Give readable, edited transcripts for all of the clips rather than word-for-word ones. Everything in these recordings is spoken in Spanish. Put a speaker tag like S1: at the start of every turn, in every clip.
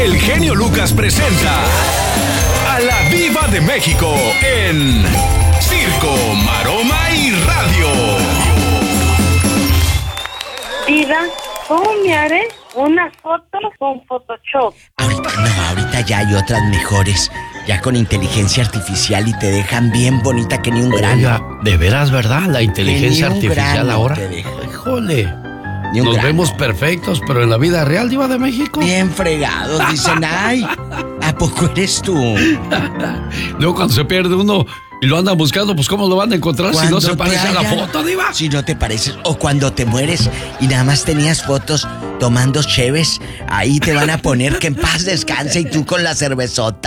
S1: el genio Lucas presenta a la Diva de México en Circo, Maroma y Radio.
S2: Diva, ¿cómo me haré una foto con Photoshop?
S3: Ahorita ya hay otras mejores, ya con inteligencia artificial y te dejan bien bonita que ni un grano.
S4: Oiga, de veras, ¿verdad? La inteligencia artificial ahora.
S3: Híjole.
S4: Nos vemos perfectos, pero en la vida real, Diva de México.
S3: Bien fregados, dicen, ay, ¿a poco eres tú?
S4: Luego cuando se pierde uno y lo andan buscando, pues ¿cómo lo van a encontrar si no se parece a la foto, Diva?
S3: Si no te pareces, o cuando te mueres y nada más tenías fotos tomando cheves, ahí te van a poner que en paz descanse y tú con la cervezota.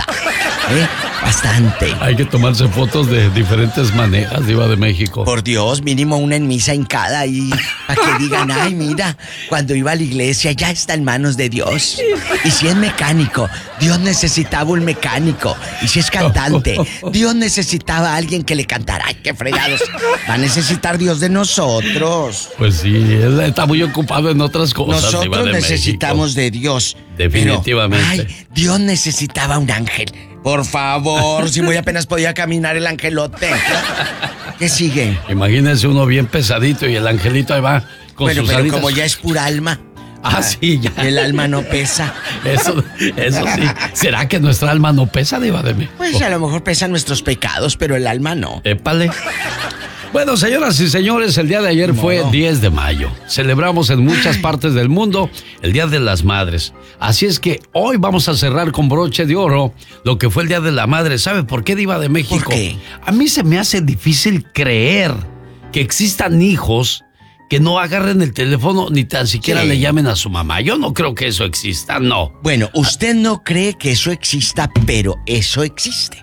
S3: Bastante.
S4: Hay que tomarse fotos de diferentes maneras, Diva de México.
S3: Por Dios, mínimo una en misa hincada ahí, para que digan, ay, mira, cuando iba a la iglesia ya está en manos de Dios. Y si es mecánico, Dios necesitaba un mecánico. Y si es cantante, Dios necesitaba a alguien que le cantara. Ay, qué fregados. Va a necesitar Dios de nosotros.
S4: Pues sí, él está muy ocupado en otras cosas.
S3: Nosotros
S4: Diva de
S3: necesitamos
S4: México.
S3: de Dios.
S4: Definitivamente.
S3: Pero, ay, Dios necesitaba un ángel. Por favor, si muy apenas podía caminar el angelote. ¿Qué sigue?
S4: Imagínense uno bien pesadito y el angelito ahí va con sus
S3: pero
S4: alitas.
S3: como ya es pura alma.
S4: Sí, ya.
S3: El alma no pesa.
S4: Eso sí. ¿Será que nuestra alma no pesa, Diva de México?
S3: Pues a lo mejor pesan nuestros pecados, pero el alma no.
S4: Épale. Bueno, señoras y señores, el día de ayer fue 10 de mayo. Celebramos en muchas partes del mundo el Día de las Madres. Así es que hoy vamos a cerrar con broche de oro lo que fue el Día de la Madre. ¿Sabe por qué, Diva de México?
S3: ¿Por qué?
S4: A mí se me hace difícil creer que existan hijos que no agarren el teléfono ni tan siquiera le llamen a su mamá. Yo no creo que eso exista, no.
S3: Bueno, usted no cree que eso exista, pero eso existe.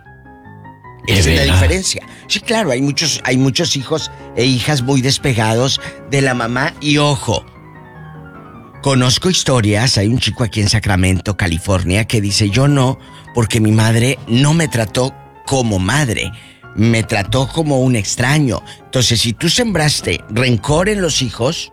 S3: Esa es la diferencia. Sí, claro, hay muchos hijos e hijas muy despegados de la mamá. Y ojo, conozco historias. Hay un chico aquí en Sacramento, California, que dice, yo no, porque mi madre no me trató como madre, me trató como un extraño. Entonces, si tú sembraste rencor en los hijos,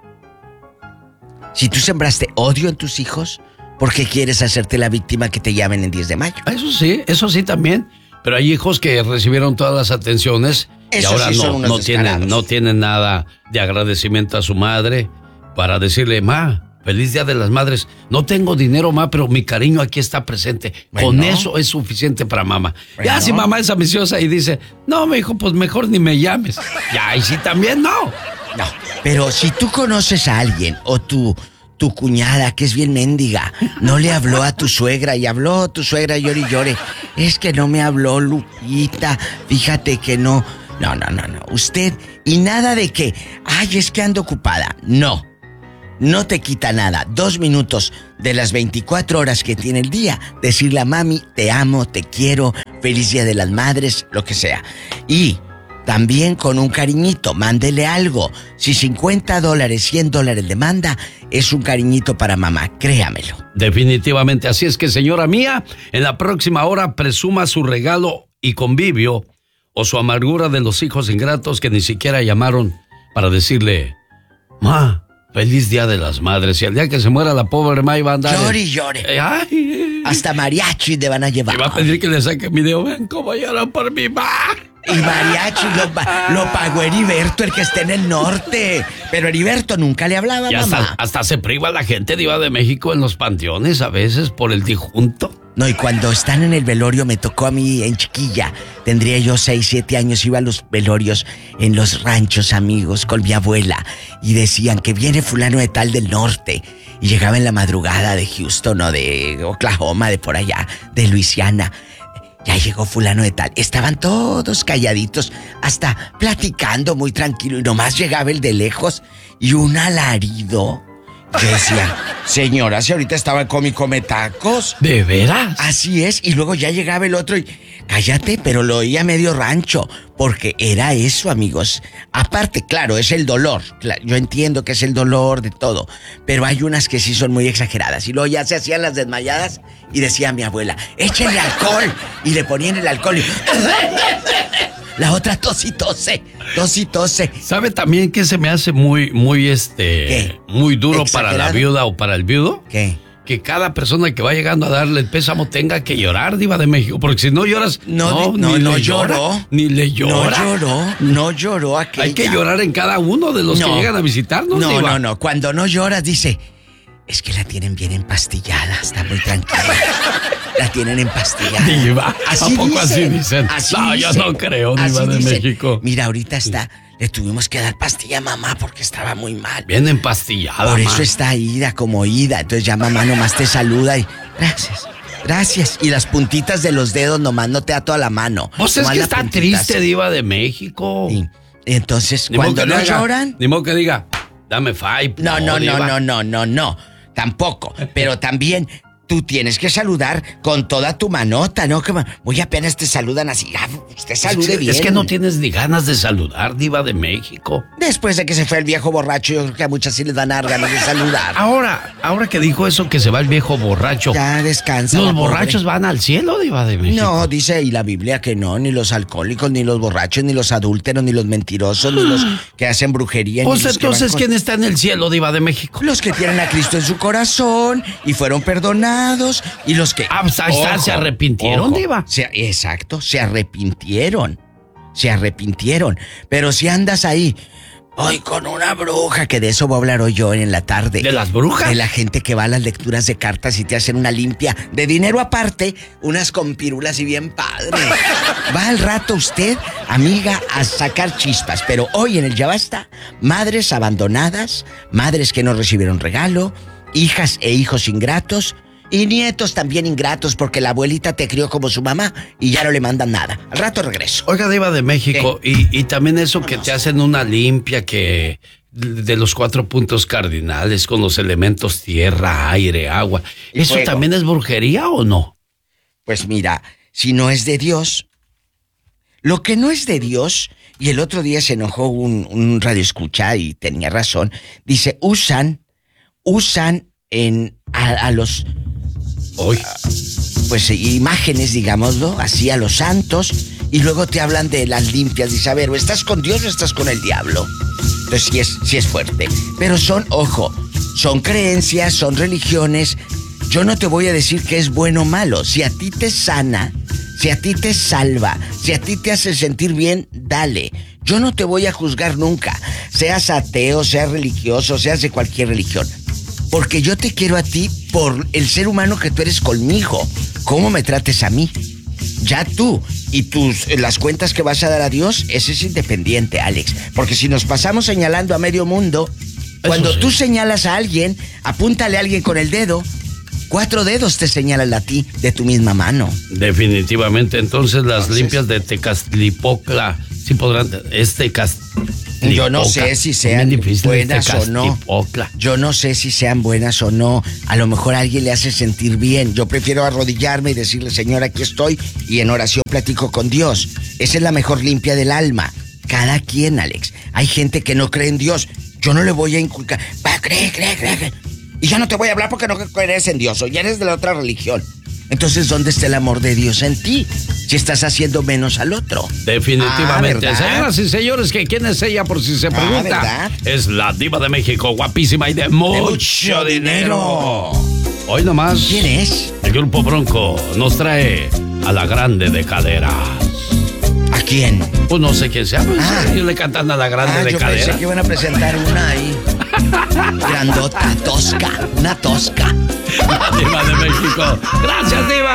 S3: si tú sembraste odio en tus hijos, ¿por qué quieres hacerte la víctima que te llamen en 10 de mayo?
S4: Eso sí también. Pero hay hijos que recibieron todas las atenciones y ahora sí no tienen nada de agradecimiento a su madre para decirle, ma, feliz Día de las Madres. No tengo dinero, ma, pero mi cariño aquí está presente. Bueno, con eso es suficiente para mamá. Bueno. Ya si mamá es ambiciosa y dice, no, mi hijo, pues mejor ni me llames. Ya, y sí también no.
S3: No, pero si tú conoces a alguien o tu cuñada, que es bien mendiga, no le habló a tu suegra y habló tu suegra llore y llore. Es que no me habló Lupita, fíjate que no. No. Usted, y nada de que, ay, es que ando ocupada. No te quita nada. 2 minutos de las 24 horas que tiene el día, decirle a mami, te amo, te quiero, feliz Día de las Madres, lo que sea. Y también con un cariñito, mándele algo. Si $50, $100 le manda, es un cariñito para mamá, créamelo.
S4: Definitivamente, así es que, señora mía, en la próxima hora presuma su regalo y convivio o su amargura de los hijos ingratos que ni siquiera llamaron para decirle, ma, feliz Día de las Madres. Y el día que se muera la pobre ma iba a andar...
S3: Llore y llore. Hasta mariachi te van a llevar.
S4: Y va a pedir que le saque video. Ven cómo lloran por mi ma.
S3: Y mariachi lo pagó Heriberto, el que está en el norte. Pero Heriberto nunca le hablaba a mamá.
S4: Hasta se priva la gente, Diva de México, en los panteones a veces por el difunto.
S3: No, y cuando están en el velorio, me tocó a mí en chiquilla. Tendría yo 6, 7 años, iba a los velorios en los ranchos, amigos, con mi abuela. Y decían que viene fulano de tal del norte. Y llegaba en la madrugada de Houston o de Oklahoma, de por allá, de Luisiana. Ya llegó fulano de tal. Estaban todos calladitos, hasta platicando muy tranquilo. Y nomás llegaba el de lejos y un alarido. Yo decía, señora, si ahorita estaba come tacos.
S4: ¿De veras?
S3: Así es. Y luego ya llegaba el otro y, cállate, pero lo oía medio rancho. Porque era eso, amigos. Aparte, claro, es el dolor. Yo entiendo que es el dolor de todo. Pero hay unas que sí son muy exageradas. Y luego ya se hacían las desmayadas y decía mi abuela, échenle alcohol. Y le ponían el alcohol y... La otra tos y tose.
S4: ¿Sabe también que se me hace muy
S3: ¿Qué?
S4: muy duro
S3: ¿Exagerado?
S4: para la viuda o para el viudo?
S3: ¿Qué?
S4: que cada persona que va llegando a darle el pésamo tenga que llorar, Diva de México, porque si no lloras,
S3: no lloró.
S4: Ni le llora.
S3: No lloró aquella.
S4: Hay que llorar en cada uno de los que llegan a visitarnos, Diva.
S3: No. Cuando no lloras, dice, es que la tienen bien empastillada, está muy tranquila. La tienen empastillada.
S4: Diva, ¿a poco así dicen? Yo no creo, Diva de México.
S3: Mira, ahorita le tuvimos que dar pastilla a mamá porque estaba muy mal.
S4: Bien empastillada,
S3: por eso está ida como ida. Entonces ya mamá nomás te saluda y gracias. Y las puntitas de los dedos nomás no te da toda la mano.
S4: Pues es que está triste, Diva de México.
S3: Sí. Entonces, cuando no lloran...
S4: Ni modo que diga, dame five.
S3: No. Tampoco. Pero también... Tú tienes que saludar con toda tu manota, ¿no? Que muy apenas te saludan así. Usted salude bien.
S4: Es que no tienes ni ganas de saludar, Diva de México.
S3: Después de que se fue el viejo borracho, yo creo que a muchas sí les dan ganas de saludar.
S4: Ahora que dijo eso, que se va el viejo borracho.
S3: Ya descansa.
S4: ¿Los borrachos van al cielo, Diva de México?
S3: No, dice ahí la Biblia que no, ni los alcohólicos, ni los borrachos, ni los adúlteros, ni los mentirosos, ni los que hacen brujería.
S4: Pues entonces, ¿quién está en el cielo, Diva de México?
S3: Los que tienen a Cristo en su corazón y fueron perdonados. Y los que...
S4: se arrepintieron, Diva.
S3: Exacto, se arrepintieron. Pero si andas ahí, hoy con una bruja, que de eso voy a hablar hoy yo en la tarde.
S4: ¿De las brujas?
S3: De la gente que va a las lecturas de cartas y te hacen una limpia de dinero aparte, unas con pirulas y bien padre. Va al rato usted, amiga, a sacar chispas. Pero hoy en el Ya Basta, madres abandonadas, madres que no recibieron regalo, hijas e hijos ingratos, y nietos también ingratos porque la abuelita te crió como su mamá y ya no le mandan nada. Al rato regreso.
S4: Oiga, Diva de México, y también eso que te hacen una limpia que de los 4 puntos cardinales con los elementos tierra, aire, agua. ¿Eso fuego también es brujería o no?
S3: Pues mira, si no es de Dios, lo que no es de Dios, y el otro día se enojó un radioescucha y tenía razón, dice, usan a los... pues imágenes, digámoslo, así a los santos, y luego te hablan de las limpias. Dice, a ver, o estás con Dios o estás con el diablo. Entonces sí es fuerte. Pero son creencias, son religiones. Yo no te voy a decir que es bueno o malo. Si a ti te sana, si a ti te salva, si a ti te hace sentir bien, dale. Yo no te voy a juzgar nunca. Seas ateo, seas religioso, seas de cualquier religión. Porque yo te quiero a ti por el ser humano que tú eres conmigo. ¿Cómo me trates a mí? Ya tú y las cuentas que vas a dar a Dios, ese es independiente, Alex. Porque si nos pasamos señalando a medio mundo, cuando tú señalas a alguien, apúntale a alguien con el dedo, 4 dedos te señalan a ti de tu misma mano.
S4: Definitivamente. Entonces las limpias de Tecaztlipocla sí podrán...
S3: Yo no sé si sean buenas o no. Yo no sé si sean buenas o no. A lo mejor a alguien le hace sentir bien. Yo prefiero arrodillarme y decirle, Señor, aquí estoy, y en oración platico con Dios. Esa es la mejor limpia del alma. Cada quien, Alex. Hay gente que no cree en Dios. Yo no le voy a inculcar. Cree. Y yo no te voy a hablar porque no crees en Dios, o ya eres de la otra religión. Entonces, ¿dónde está el amor de Dios en ti? Si estás haciendo menos al otro.
S4: Definitivamente. Señoras y señores, ¿quién es ella por si se pregunta?
S3: ¿Verdad?
S4: Es la Diva de México, guapísima y de mucho dinero. Hoy nomás.
S3: ¿Quién es?
S4: El Grupo Bronco nos trae a la grande de caderas.
S3: ¿A quién?
S4: Pues no sé quién sea, pues ellos le cantan a la grande de caderas.
S3: Pensé que iban a presentar una ahí. Grandota, tosca, una tosca.
S4: La Diva de México. Gracias, Diva.